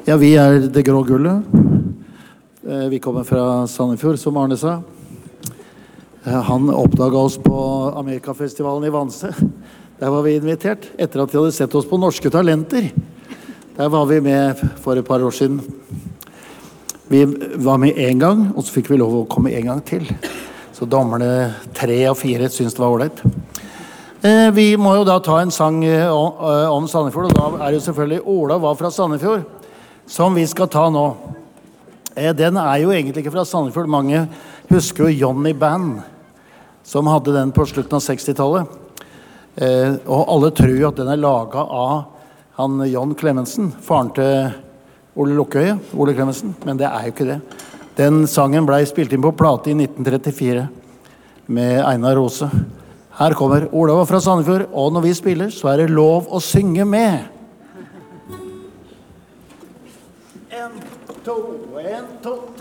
Ja, vi det grå gullet. Vi kommer fra Sandefjord, som Arne sa. Han oppdaget oss på Amerikafestivalen i Vanse. Der var vi invitert, etter at de hadde sett oss på Norske Talenter. Der var vi med for et par år siden. Vi var med en gang, og så fikk vi lov å komme en gang til. Så dommerne 3 og 4 syntes det var ordentlig. Vi må jo da ta en sang om Sandefjord, og da det jo selvfølgelig Ola var fra Sandefjord, som vi skal ta nå. Den jo egentlig ikke fra Sandefjord. Mange husker jo Johnny Band, som hadde den på slutten av 60-tallet. Og alle tror jo at den laget av han John Clemensen, faren til Ole Lukkøye, Ole Clemensen, men det jo ikke det. Den sangen ble spilt inn på plate i 1934 med Einar Rose. Her kommer Ola var fra Sandefjord, og når vi spiller så det lov å synge med. 1, 2, 1, 2, 3.